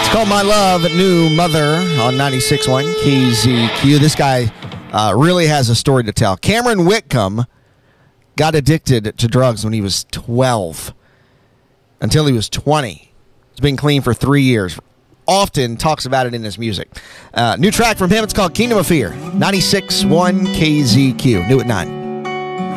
Called My Love, New Mother on 96.1 KZQ. This guy really has a story to tell. Cameron Whitcomb got addicted to drugs when he was 12 until he was 20. He's been clean for 3 years. Often talks about it in his music. New track from him. It's called Kingdom of Fear. 96.1 KZQ. New at 9.